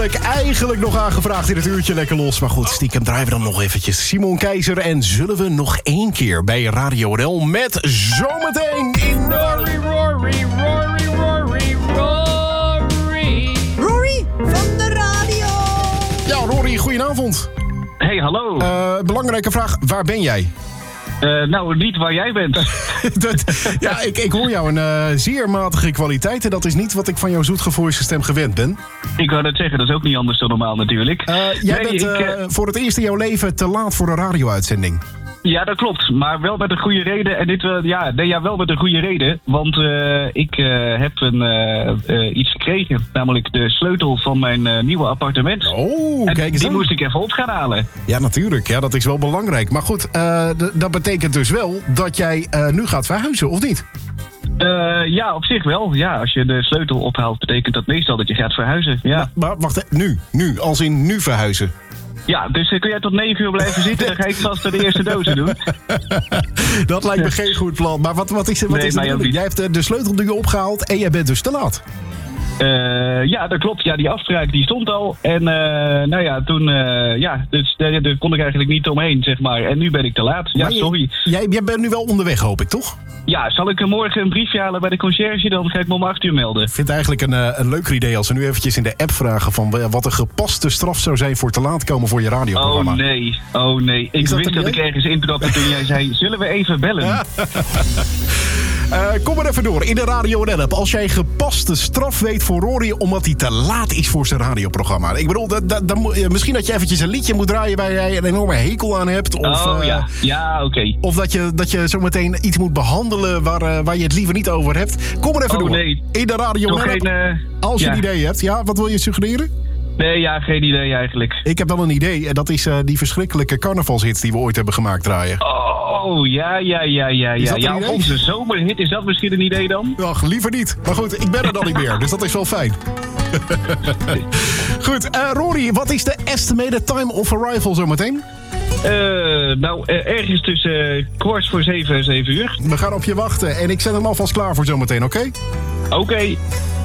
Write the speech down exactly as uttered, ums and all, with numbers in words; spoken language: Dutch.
Eigenlijk nog aangevraagd in het uurtje Lekker Los. Maar goed, stiekem draaien we dan nog eventjes Simon Keizer. En zullen we nog één keer bij Radio N L met zometeen in de... Rory, Rory, Rory, Rory, Rory. Rory van de radio. Ja, Rory, goedenavond. Hey, hallo. Uh, belangrijke vraag, waar ben jij? Uh, nou, niet waar jij bent. dat, ja, ik, ik hoor jou een uh, zeer matige kwaliteit. En dat is niet wat ik van jouw zoetgevoelige stem gewend ben. Ik wou net zeggen, dat is ook niet anders dan normaal natuurlijk. Uh, jij nee, bent uh, ik, uh, voor het eerst in jouw leven te laat voor een radio-uitzending. Ja, dat klopt. Maar wel met een goede reden. En dit, uh, ja, nee, ja, wel met een goede reden. Want uh, ik uh, heb een, uh, uh, iets gekregen. Namelijk de sleutel van mijn uh, nieuwe appartement. Oh, en kijk eens die aan. moest ik even op gaan halen. Ja, natuurlijk. Ja, dat is wel belangrijk. Maar goed, uh, d- dat betekent dus wel dat jij uh, nu gaat verhuizen, of niet? Uh, ja, op zich wel. Ja, als je de sleutel ophaalt, betekent dat meestal dat je gaat verhuizen. Ja, Maar, maar wacht, nu, nu, als in nu verhuizen. ja dus uh, kun jij tot negen uur blijven zitten? Dan ga ik vast de eerste dozen doen. Dat lijkt me geen goed plan. Maar wat, wat is, wat Nee, is de mij ook bedoeling? niet. Jij hebt de, de sleutel nu opgehaald en jij bent dus te laat. Uh, ja, dat klopt. Ja, die afspraak die stond al. En uh, nou ja, toen uh, ja, dus, daar, daar kon ik eigenlijk niet omheen, zeg maar. En nu ben ik te laat. Ja, Maar je- sorry. Jij, jij bent nu wel onderweg, hoop ik, toch? Ja, zal ik morgen een briefje halen bij de conciërge? Dan ga ik me om acht uur melden. Ik vind het eigenlijk een, uh, een leuker idee als we nu eventjes in de app vragen van uh, wat een gepaste straf zou zijn voor te laat komen voor je radioprogramma. Oh nee, oh nee. Ik Is dat wist een dat ik idee? ergens intrapte toen jij zei, zullen we even bellen? Uh, kom maar even door. In de Radio N L-app. Als jij gepaste straf weet voor Rory omdat hij te laat is voor zijn radioprogramma. Ik bedoel, dat, dat, dat, moet- eh, misschien dat je eventjes een liedje moet draaien waar jij een enorme hekel aan hebt. Of, oh eh, ja, ja oké. Okay. Of dat je, dat je zometeen iets moet behandelen waar, uh, waar je het liever niet over hebt. Kom maar even Oh, door. nee. In de Radio N Toch L-app. geen... Uh, Als je ja. een idee hebt. Ja, wat wil je suggereren? Nee, ja, geen idee eigenlijk. Ik heb wel een idee. En dat is uh, die verschrikkelijke carnavalshits die we ooit hebben gemaakt draaien. Oh, ja, ja, ja, ja, Is ja. dat een Ja, idee? onze zomerhit, is dat misschien een idee dan? Ach, liever niet. Maar goed, ik ben er dan niet meer. Dus dat is wel fijn. Goed, uh, Rory, wat is de estimated time of arrival zometeen? Uh, nou, uh, ergens tussen uh, kwart voor zeven en zeven uur. We gaan op je wachten en ik zet hem alvast klaar voor zometeen, oké? Oké. Okay.